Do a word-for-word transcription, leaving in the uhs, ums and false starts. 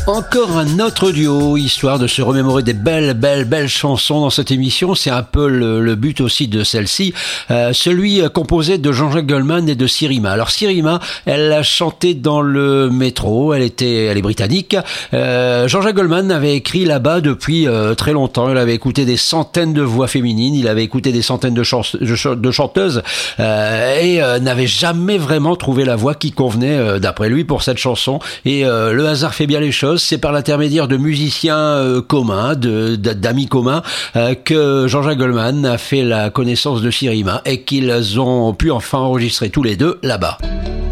Encore un autre duo, histoire de se remémorer des belles, belles, belles chansons dans cette émission. C'est un peu le, le but aussi de celle-ci. Euh, celui composé de Jean-Jacques Goldman et de Sirima. Alors Sirima, elle a chanté dans le métro. Elle était, elle est britannique. Euh, Jean-Jacques Goldman avait écrit là-bas depuis euh, très longtemps. Il avait écouté des centaines de voix féminines. Il avait écouté des centaines de, chans- de chanteuses euh, et euh, n'avait jamais vraiment trouvé la voix qui convenait, euh, d'après lui, pour cette chanson. Et euh, le hasard fait bien les choses. C'est par l'intermédiaire de musiciens euh, communs, de, d'amis communs, euh, que Jean-Jacques Goldman a fait la connaissance de Sirima et qu'ils ont pu enfin enregistrer tous les deux là-bas.